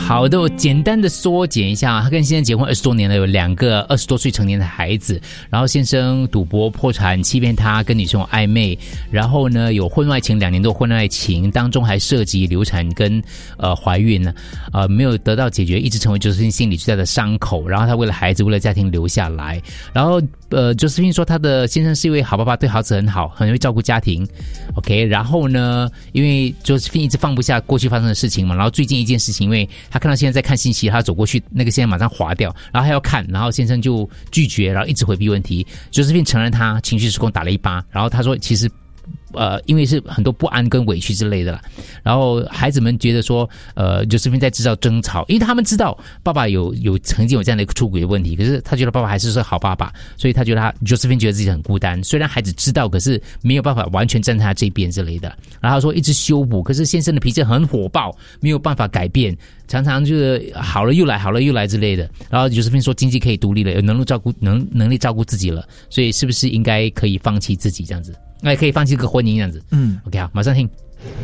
好的，我简单的缩减一下，他跟先生结婚20多年了，有2个20多岁成年的孩子，然后先生赌博破产，欺骗他，跟女生有暧昧，然后呢有婚外情2年多婚外情，当中还涉及流产跟怀孕呢，没有得到解决，一直成为Josephine心里最大的伤口，然后他为了孩子为了家庭留下来，然后Josephine 说他的先生是一位好爸爸，对孩子很好，很会照顾家庭 OK， 然后呢因为Josephine一直放不下过去发生的事情嘛，然后最近一件事情，因为他看到先生在看信息，他走过去，那个先生马上划掉，然后他要看，然后先生就拒绝，然后一直回避问题。Josephine承认他情绪失控，打了一巴，然后他说其实因为是很多不安跟委屈之类的啦，然后孩子们觉得说Josephine在制造争吵，因为他们知道爸爸有曾经有这样的一个出轨的问题，可是他觉得爸爸还是好爸爸，所以他觉得Josephine觉得自己很孤单，虽然孩子知道，可是没有办法完全站在他这边之类的，然后他说一直修补，可是先生的脾气很火爆，没有办法改变，常常就是好了又来好了又来之类的，然后Josephine说经济可以独立了，有能力照顾自己了，所以是不是应该可以放弃自己这样子，那可以放弃这个婚姻这样子。OK 好，马上听。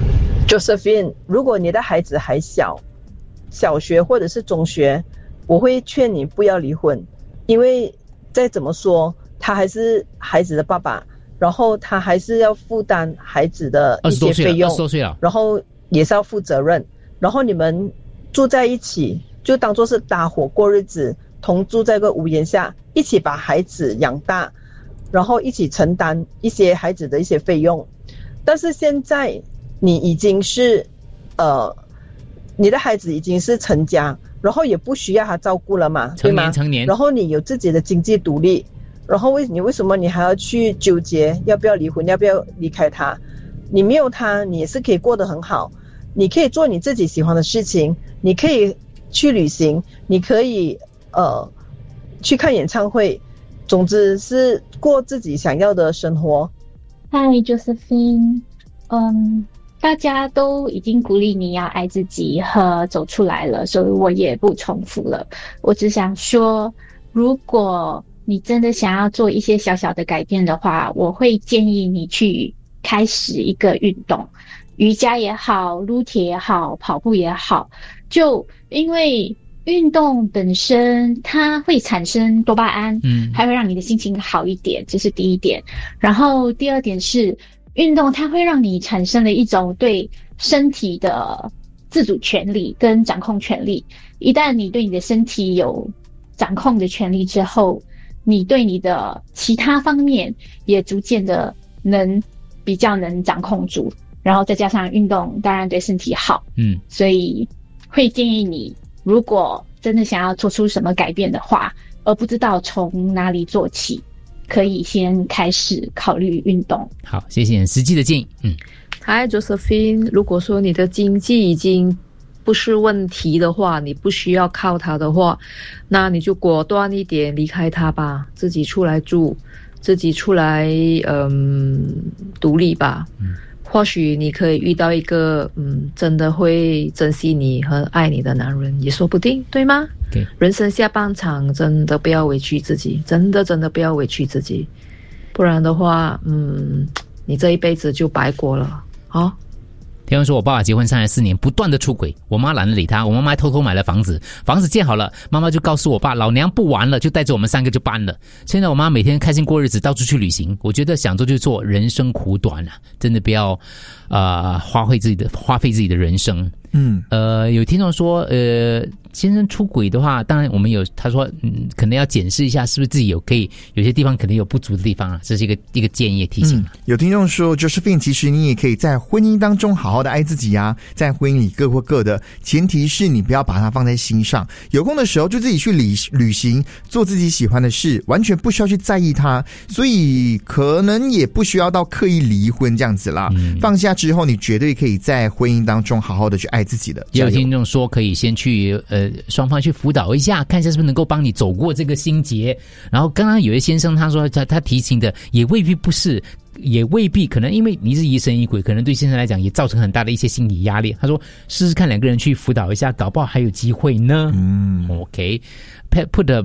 Josephine， 如果你的孩子还小学或者是中学，我会劝你不要离婚，因为再怎么说他还是孩子的爸爸，然后他还是要负担孩子的一些费用，20多岁了，然后也是要负责任，然后你们住在一起就当作是搭伙过日子，同住在个屋檐下，一起把孩子养大，然后一起承担一些孩子的一些费用。但是现在你已经是你的孩子已经是成家，然后也不需要他照顾了嘛，对吗？成年，然后你有自己的经济独立，然后你为什么你还要去纠结要不要离婚，要不要离开他？你没有他你也是可以过得很好，你可以做你自己喜欢的事情，你可以去旅行，你可以去看演唱会，总之是过自己想要的生活。 嗨 Josephine， 大家都已经鼓励你要爱自己和走出来了，所以我也不重复了。我只想说，如果你真的想要做一些小小的改变的话，我会建议你去开始一个运动，瑜伽也好，撸铁也好，跑步也好，就因为运动本身它会产生多巴胺，还会让你的心情好一点，这是第一点。然后第二点是运动它会让你产生了一种对身体的自主权利跟掌控权利，一旦你对你的身体有掌控的权利之后，你对你的其他方面也逐渐的比较能掌控住，然后再加上运动当然对身体好，所以会建议你如果真的想要做出什么改变的话，而不知道从哪里做起，可以先开始考虑运动。 好，谢谢你实际的建议。 Hi Josephine， 如果说你的经济已经不是问题的话，你不需要靠他的话，那你就果断一点离开他吧，自己出来住，自己出来独立吧。或许你可以遇到一个真的会珍惜你和爱你的男人也说不定，对吗？人生下半场真的不要委屈自己，真的不要委屈自己，不然的话你这一辈子就白过了。好， 听人说我爸爸结婚34年不断的出轨，我妈懒得理他，我妈妈偷偷买了房子建好了，妈妈就告诉我爸老娘不玩了，就带着我们3个就搬了。现在我妈每天开心过日子，到处去旅行。我觉得想做就做，人生苦短啊，真的不要花费自己的人生。有听众说先生出轨的话，当然我们他说可能要检视一下是不是自己有些地方可能有不足的地方啊，这是一个建议提醒。 有听众说 Josephine， 其实你也可以在婚姻当中好好的爱自己啊，在婚姻里各过各的，前提是你不要把它放在心上，有空的时候就自己去旅行，做自己喜欢的事，完全不需要去在意它，所以可能也不需要到刻意离婚这样子啦。放下之后，你绝对可以在婚姻当中好好的去爱自己的。 也有听众说可以先去双方去辅导一下，看一下是不是能够帮你走过这个心结。然后刚刚有一位先生他说他提醒的也未必不是，也未必可能因为你是疑神疑鬼，可能对先生来讲也造成很大的一些心理压力。他说试试看2个人去辅导一下，搞不好还有机会呢。OK， put the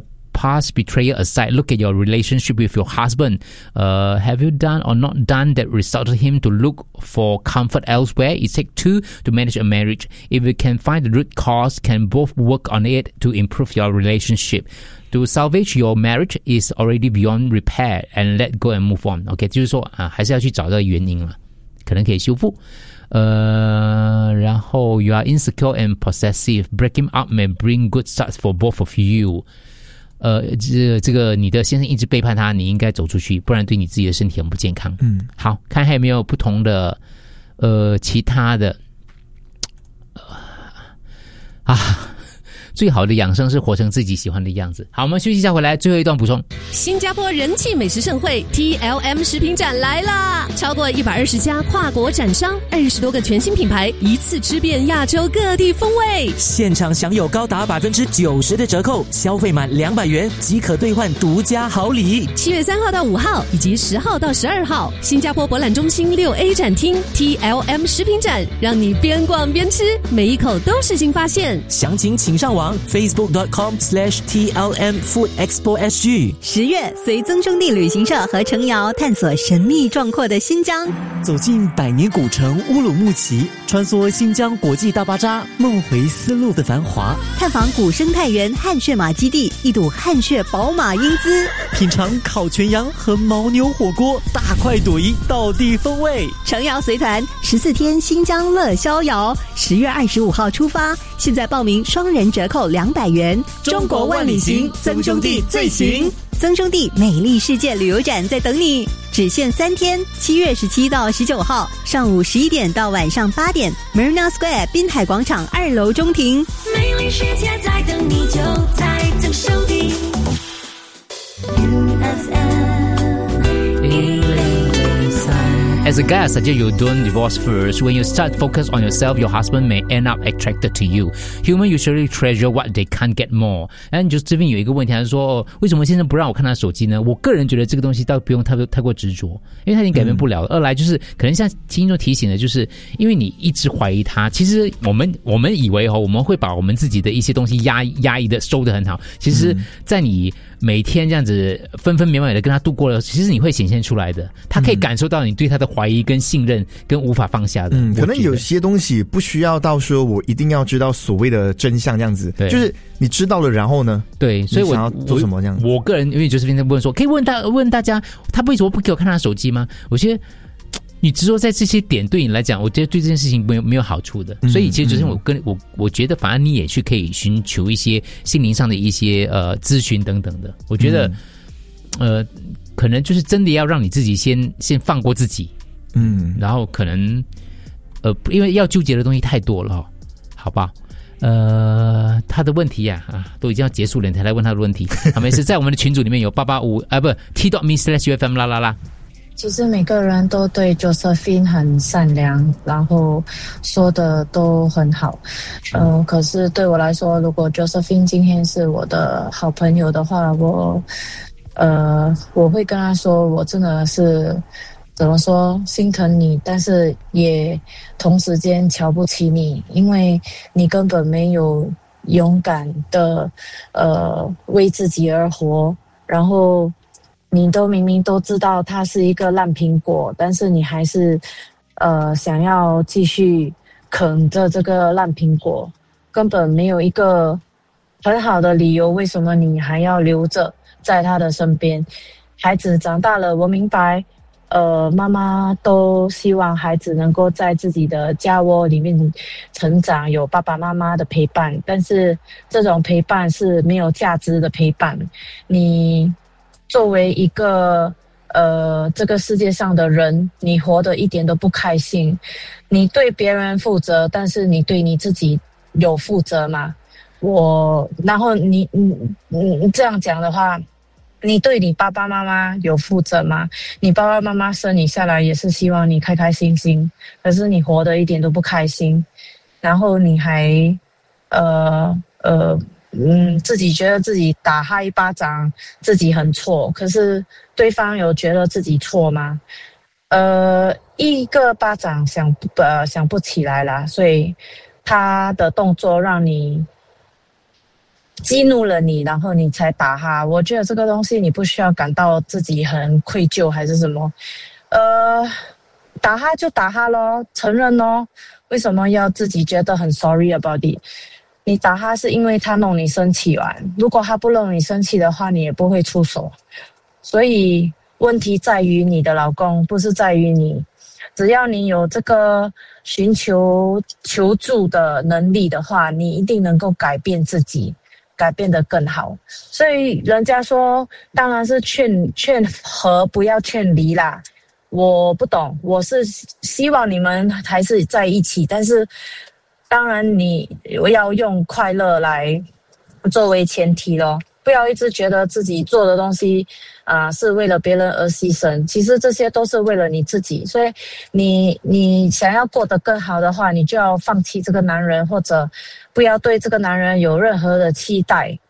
past betrayal aside, look at your relationship with your husband. Have you done or not done that resulted him to look for comfort elsewhere? It takes two to manage a marriage. If you can find the root cause, can both work on it to improve your relationship. To salvage your marriage is already beyond repair and let go and move on. OK， 就是说还是要去找到原因了，可能可以修复。然后 you are insecure and possessive. Breaking up may bring good starts for both of you. 这个你的先生一直背叛他，你应该走出去，不然对你自己的身体很不健康。好，看还有没有不同的其他的最好的养生是活成自己喜欢的样子。好，我们休息一下，回来最后一段补充。 新加坡人气美食盛会 TLM 食品展来啦！超过120家跨国展商，20多个全新品牌，一次吃遍亚洲各地风味。 现场享有高达90%的折扣，消费满200元即可兑换独家好礼。 7月3号到5号以及10号到12号，新加坡博览中心6A 展厅 TLM 食品展，让你边逛边吃，每一口都是新发现。 详情请上网 facebook.com/TLM Food Expo SG。 10月，随曾兄弟旅行社和程瑶探索神秘壮阔的新疆， 走进百年古城乌鲁木齐，穿梭新疆国际大巴扎，梦回丝路的繁华， 探访古生态园汗血马基地，一睹汗血宝马英姿， 品尝烤全羊和牦牛火锅，大快朵颐，道地风味。 程瑶随团14天新疆乐逍遥，10月25号出发，现在报名双人折扣200元。 中国万里行，曾兄弟最行。 曾兄弟美丽世界旅游展在等你，只限3天，7月17到19号，上午11点到晚上8点 ，Marina Square 滨海广场2楼中庭。 美丽世界在等你，就在曾兄弟。 As a guy, I suggest you don't divorce first. When you start focus on yourself, your husband may end up attracted to you. Human usually treasure what they can't get more. 然后你就这边有一个问题，他是说为什么先生不让我看他手机呢？我个人觉得这个东西倒不用太过执着，因为他已经改变不了了。二来就是可能像听众提醒的，就是因为你一直怀疑他，其实我们以为我们会把我们自己的一些东西压抑的收得很好，其实在你每天这样子分分秒秒的跟他度过了，其实你会显现出来的，他可以感受到你对他的怀疑跟信任跟无法放下的。 可能有些东西不需要到说我一定要知道所谓的真相这样子，就是你知道了然后呢？ 对，所以我想要做什么这样子？ 我个人因为就是问说，可以问大家，他为什么不给我看他的手机吗？我觉得你执着在这些点对你来讲，我觉得对这件事情没有好处的。所以其实就是我觉得反而你也去可以寻求一些心灵上的一些咨询等等的。我觉得可能就是真的要让你自己先放过自己，然后可能因为要纠结的东西太多了，好吧？他的问题都已经要结束了，你才来问他的问题。好，没事，在我们的群组里面有885t.me/ufm 啦啦啦。 其实每个人都对 Josephine 很善良，然后说的都很好。可是对我来说，如果 Josephine 今天是我的好朋友的话，我会跟他说，我真的是怎么说心疼你，但是也同时间瞧不起你，因为你根本没有勇敢的为自己而活，然后你都明明都知道它是一个烂苹果，但是你还是想要继续啃着这个烂苹果，根本没有一个很好的理由为什么你还要留着在他的身边。孩子长大了，我明白妈妈都希望孩子能够在自己的家窝里面成长，有爸爸妈妈的陪伴，但是这种陪伴是没有价值的陪伴。你作为一个这个世界上的人，你活得一点都不开心，你对别人负责，但是你对你自己有负责吗？然后你这样讲的话，你对你爸爸妈妈有负责吗？你爸爸妈妈生你下来也是希望你开开心心，可是你活得一点都不开心，然后你还自己觉得自己打他一巴掌自己很错，可是对方有觉得自己错吗？一个巴掌想不起来啦，所以他的动作让你激怒了你，然后你才打他。我觉得这个东西你不需要感到自己很愧疚还是什么，打他就打他咯，承认咯，为什么要自己觉得很 sorry about it？ 你打他是因为他弄你生气完，如果他不弄你生气的话，你也不会出手。所以问题在于你的老公，不是在于你。只要你有这个寻求求助的能力的话，你一定能够改变自己，改变得更好。所以人家说当然是劝和不要劝离啦，我不懂，我是希望你们还是在一起，但是当然你要用快乐来作为前提咯，不要一直觉得自己做的东西是为了别人而牺牲，其实这些都是为了你自己。所以你想要过得更好的话，你就要放弃这个男人，或者不要对这个男人有任何的期待。